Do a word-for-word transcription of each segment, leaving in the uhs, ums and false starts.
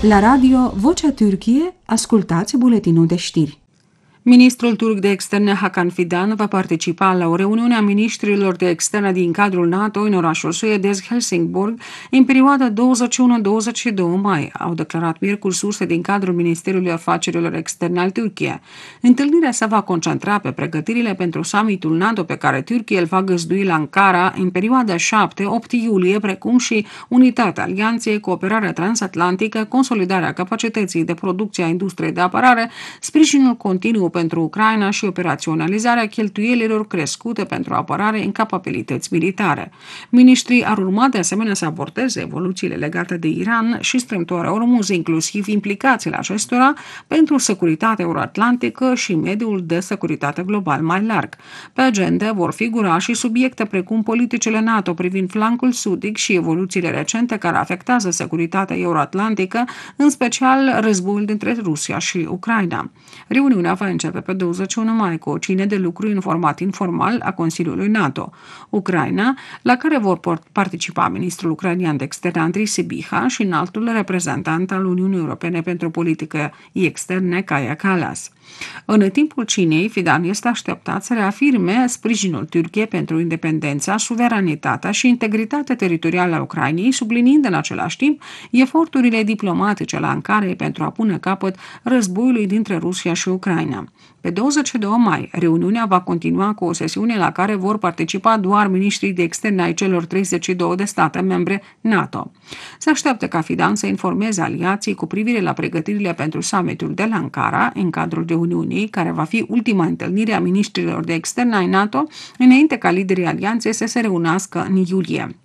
La radio Vocea Türkiye, ascultați buletinul de știri. Ministrul turc de externe Hakan Fidan va participa la o reuniune a ministrilor de externe din cadrul NATO în orașul suedez Helsingborg în perioada douăzeci și unu douăzeci și doi mai, au declarat miercuri surse din cadrul Ministerului Afacerilor Externe al Turciei. Întâlnirea se va concentra pe pregătirile pentru summitul NATO pe care Turcia îl va găzdui la Ankara în perioada șapte opt iulie, precum și unitatea alianței, cooperarea transatlantică, consolidarea capacității de producție a industriei de apărare, sprijinul continuu pentru Ucraina și operaționalizarea cheltuielilor crescute pentru apărare în capabilități militare. Ministrii ar urma de asemenea să abordeze evoluțiile legate de Iran și strâmtoarea Ormuz, inclusiv implicațiile acestora pentru securitatea euroatlantică și mediul de securitate global mai larg. Pe agenda vor figura și subiecte precum politicile NATO privind flancul sudic și evoluțiile recente care afectează securitatea euroatlantică, în special războiul dintre Rusia și Ucraina. Reuniunea va începe pe douăzeci și unu mai cu o cină de lucru în format informal a Consiliului NATO. Ucraina, la care vor participa ministrul ucrainean de externe Andrei Sibiha și înaltul reprezentant al Uniunii Europene pentru politică externe Kaja Kallas. În timpul cinei, Fidan este așteptat să reafirme sprijinul Turciei pentru independența, suveranitatea și integritatea teritorială a Ucrainei, subliniind în același timp eforturile diplomatice la Ankara pentru a pune capăt războiului dintre Rusia și Ucraina. Pe douăzeci și doi mai, reuniunea va continua cu o sesiune la care vor participa doar miniștrii de externe ai celor treizeci și două de state membre NATO. Se așteaptă ca Fidan să informeze aliații cu privire la pregătirile pentru summitul de la Ankara, în cadrul reuniunii, care va fi ultima întâlnire a miniștrilor de externe ai NATO, înainte ca liderii alianței să se reunească în iulie.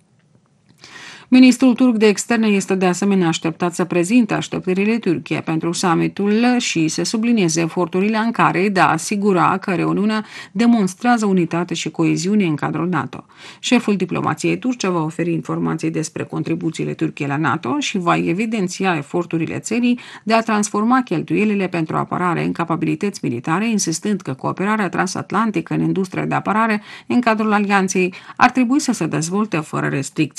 Ministrul turc de externe este de asemenea așteptat să prezinte așteptările Turciei pentru summitul și să sublinieze eforturile Ankarei de a asigura că reuniunea demonstrează unitate și coeziune în cadrul NATO. Șeful diplomației turce va oferi informații despre contribuțiile Turciei la NATO și va evidenția eforturile țării de a transforma cheltuielile pentru apărare în capabilități militare, insistând că cooperarea transatlantică în industria de apărare în cadrul alianței ar trebui să se dezvolte fără restricții.